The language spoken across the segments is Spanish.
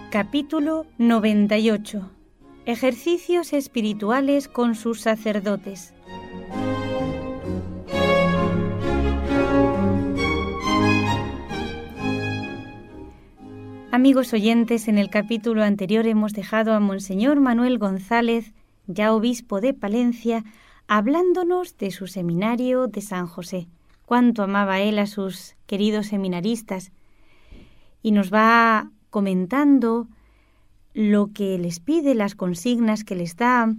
Capítulo 98. Ejercicios espirituales con sus sacerdotes. Amigos oyentes, en el capítulo anterior hemos dejado a Monseñor Manuel González, ya obispo de Palencia, hablándonos de su seminario de San José. Cuánto amaba él a sus queridos seminaristas. Y nos va comentando lo que les pide, las consignas que les da,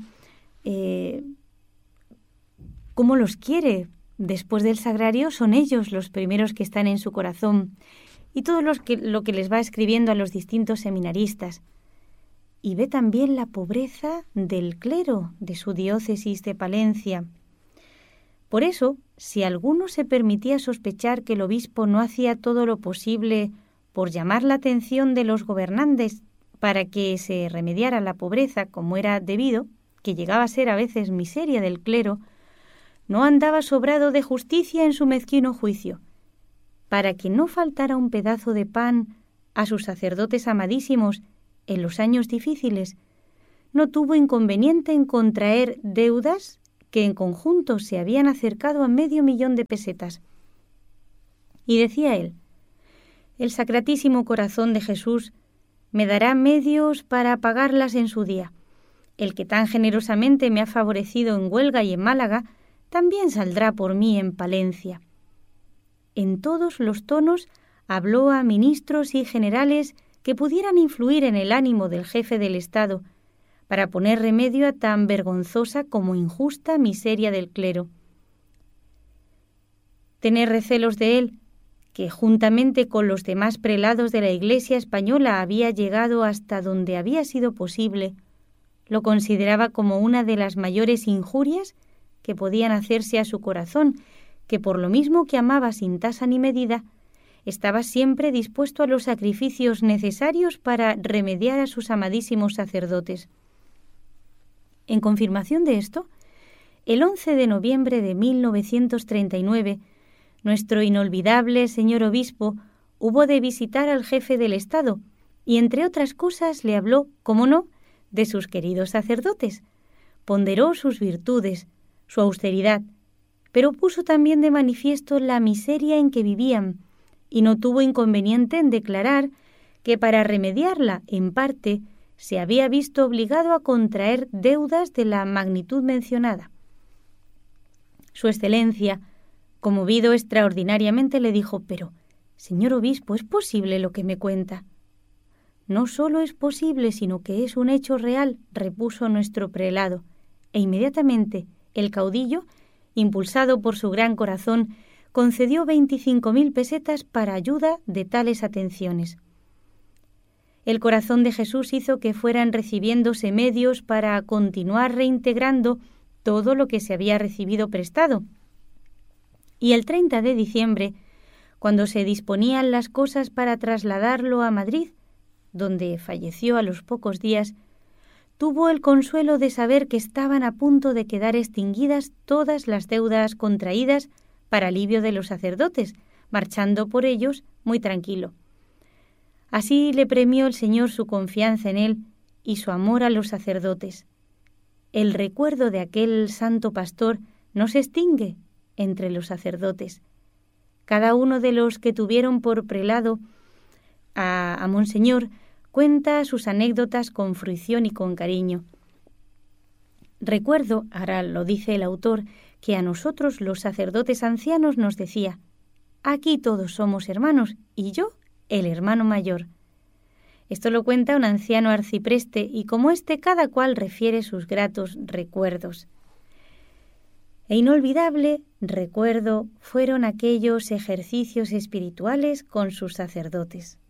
cómo los quiere. Después del sagrario son ellos los primeros que están en su corazón, y todo lo que les va escribiendo a los distintos seminaristas. Y ve también la pobreza del clero de su diócesis de Palencia. Por eso, si alguno se permitía sospechar que el obispo no hacía todo lo posible por llamar la atención de los gobernantes para que se remediara la pobreza como era debido, que llegaba a ser a veces miseria del clero, no andaba sobrado de justicia en su mezquino juicio, para que no faltara un pedazo de pan a sus sacerdotes amadísimos en los años difíciles, no tuvo inconveniente en contraer deudas que en conjunto se habían acercado a 500.000 de pesetas. Y decía él: el Sacratísimo Corazón de Jesús me dará medios para pagarlas en su día. El que tan generosamente me ha favorecido en Huelga y en Málaga, también saldrá por mí en Palencia. En todos los tonos habló a ministros y generales que pudieran influir en el ánimo del jefe del Estado, para poner remedio a tan vergonzosa como injusta miseria del clero. Tener recelos de él, que juntamente con los demás prelados de la Iglesia española había llegado hasta donde había sido posible, lo consideraba como una de las mayores injurias que podían hacerse a su corazón, que por lo mismo que amaba sin tasa ni medida, estaba siempre dispuesto a los sacrificios necesarios para remediar a sus amadísimos sacerdotes. En confirmación de esto, el 11 de noviembre de 1939, nuestro inolvidable señor obispo hubo de visitar al jefe del Estado y, entre otras cosas, le habló, cómo no, de sus queridos sacerdotes. Ponderó sus virtudes, su austeridad, pero puso también de manifiesto la miseria en que vivían y no tuvo inconveniente en declarar que para remediarla, en parte, se había visto obligado a contraer deudas de la magnitud mencionada. Su Excelencia, conmovido extraordinariamente, le dijo: pero, señor obispo, ¿es posible lo que me cuenta? No solo es posible, sino que es un hecho real, repuso nuestro prelado, e inmediatamente el caudillo, impulsado por su gran corazón, concedió 25.000 pesetas para ayuda de tales atenciones. El corazón de Jesús hizo que fueran recibiéndose medios para continuar reintegrando todo lo que se había recibido prestado. Y el 30 de diciembre, cuando se disponían las cosas para trasladarlo a Madrid, donde falleció a los pocos días, tuvo el consuelo de saber que estaban a punto de quedar extinguidas todas las deudas contraídas para alivio de los sacerdotes, marchando por ellos muy tranquilo. Así le premió el Señor su confianza en él y su amor a los sacerdotes. El recuerdo de aquel santo pastor no se extingue entre los sacerdotes. Cada uno de los que tuvieron por prelado a Monseñor cuenta sus anécdotas con fruición y con cariño. Recuerdo, ahora lo dice el autor, que a nosotros los sacerdotes ancianos nos decía: aquí todos somos hermanos, y yo el hermano mayor. Esto lo cuenta un anciano arcipreste, y como cada cual refiere sus gratos recuerdos. E inolvidable recuerdo fueron aquellos ejercicios espirituales con sus sacerdotes.